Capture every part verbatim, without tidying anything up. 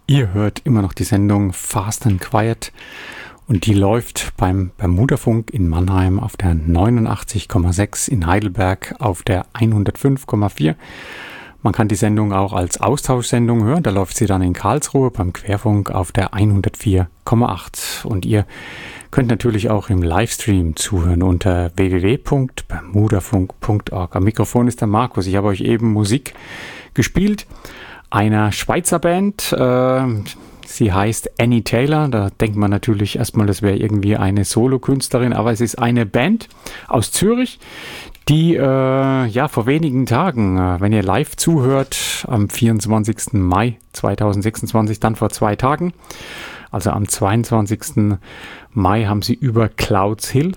Ihr hört immer noch die Sendung Fast and Quiet und die läuft beim Bermudafunk in Mannheim auf der neunundachtzig Komma sechs, in Heidelberg auf der hundertfünf Komma vier. Man kann die Sendung auch als Austauschsendung hören, da läuft sie dann in Karlsruhe beim Querfunk auf der hundertvier Komma acht. Und ihr könnt natürlich auch im Livestream zuhören unter w w w punkt bermudafunk punkt org. Am Mikrofon ist der Markus. Ich habe euch eben Musik gespielt einer Schweizer Band. Äh, sie heißt Annie Taylor. Da denkt man natürlich erstmal, das wäre irgendwie eine Solokünstlerin, aber es ist eine Band aus Zürich, die äh, ja vor wenigen Tagen, äh, wenn ihr live zuhört, am vierundzwanzigsten Mai zweitausendsechsundzwanzig, dann vor zwei Tagen, also am zweiundzwanzigsten Mai haben sie über Clouds Hill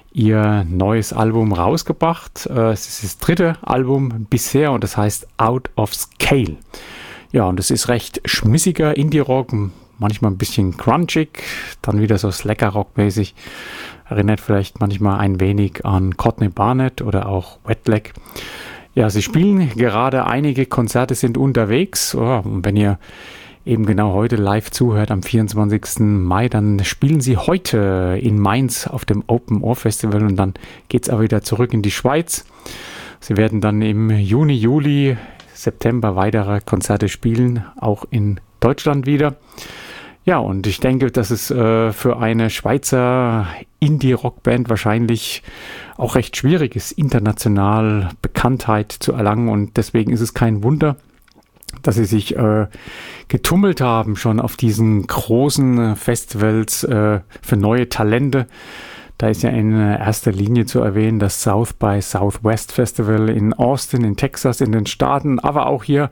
ihr neues Album rausgebracht. Äh, es ist das dritte Album bisher und das heißt Out of Scale. Ja, und es ist recht schmissiger Indie-Rock, manchmal ein bisschen crunchig, dann wieder so Slacker-Rock-mäßig. Erinnert vielleicht manchmal ein wenig an Courtney Barnett oder auch Wet Leg. Ja, sie spielen gerade, einige Konzerte sind unterwegs. Oh, und wenn ihr eben genau heute live zuhört, am vierundzwanzigsten Mai, dann spielen sie heute in Mainz auf dem Open Ohr Festival und dann geht es aber wieder zurück in die Schweiz. Sie werden dann im Juni, Juli, September weitere Konzerte spielen, auch in Deutschland wieder. Ja, und ich denke, dass es äh, für eine Schweizer Indie-Rock-Band wahrscheinlich auch recht schwierig ist, international Bekanntheit zu erlangen. Und deswegen ist es kein Wunder, dass sie sich äh, getummelt haben schon auf diesen großen Festivals äh, für neue Talente. Da ist ja in erster Linie zu erwähnen das South by Southwest Festival in Austin, in Texas, in den Staaten, aber auch hier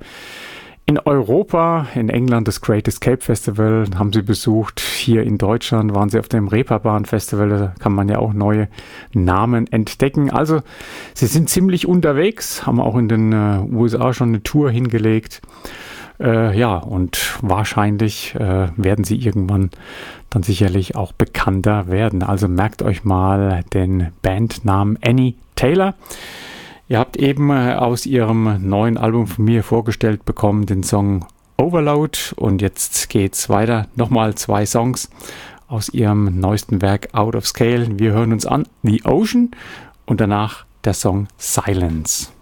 in Europa, in England das Great Escape Festival haben sie besucht. Hier in Deutschland waren sie auf dem Reeperbahn Festival, da kann man ja auch neue Namen entdecken. Also sie sind ziemlich unterwegs, haben auch in den äh, U S A schon eine Tour hingelegt. Äh, ja, und wahrscheinlich äh, werden sie irgendwann dann sicherlich auch bekannter werden. Also merkt euch mal den Bandnamen Annie Taylor. Ihr habt eben aus ihrem neuen Album von mir vorgestellt bekommen den Song Overload und jetzt geht's weiter. Nochmal zwei Songs aus ihrem neuesten Werk Out of Scale. Wir hören uns an The Ocean und danach der Song Silence.